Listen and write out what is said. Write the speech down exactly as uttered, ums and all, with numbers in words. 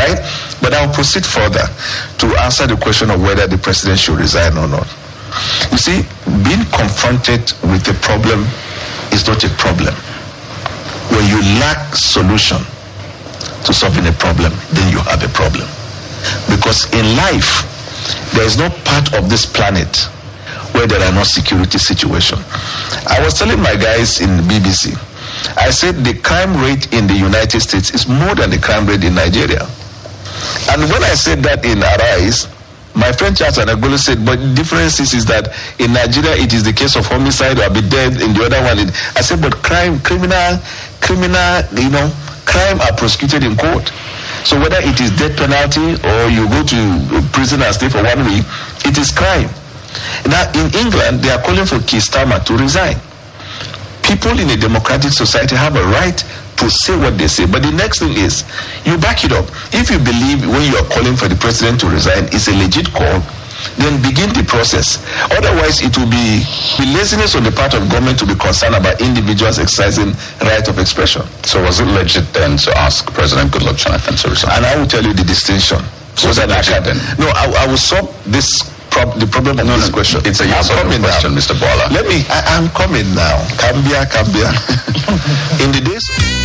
right? But I'll proceed further to answer the question of whether the president should resign or not. You see, being confronted with a problem is not a problem. When you lack solution to solving a problem, then you have a problem. Because in life, there is no part of this planet where there are no security situations. I was telling my guys in B B C, I said the crime rate in the United States is more than the crime rate in Nigeria. And when I said that in Arise, my friend Charles Anagolo said, but the difference is, is that in Nigeria it is the case of homicide or be dead, in the other one. It, I said, but crime, criminal, criminal, you know, crime are prosecuted in court. So whether it is death penalty or you go to prison and stay for one week, it is crime. Now in England, they are calling for Keir Starmer to resign. People in a democratic society have a right to say what they say. But the next thing is, you back it up. If you believe when you are calling for the president to resign is a legit call, then begin the process. Otherwise, it will be the laziness on the part of government to be concerned about individuals exercising right of expression. So was it legit then to ask President Goodluck Jonathan to resign? And I will tell you the distinction. So that I can, no, I, I will solve this prob- the problem of no, this no, question. It's a yes or no question, now. Mister Bola. Let me, I, I'm coming now. Cambia, Cambia. In the days...